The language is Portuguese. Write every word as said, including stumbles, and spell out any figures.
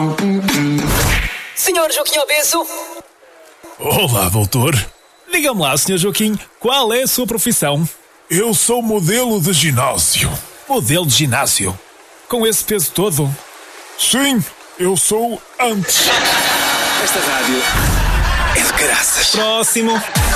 senhor Joaquim Obeso? Olá, doutor. Diga-me lá, senhor Joaquim, qual é a sua profissão? Eu sou modelo de ginásio. Modelo de ginásio? Com esse peso todo? Sim, eu sou antes. Esta rádio é de graças. Próximo.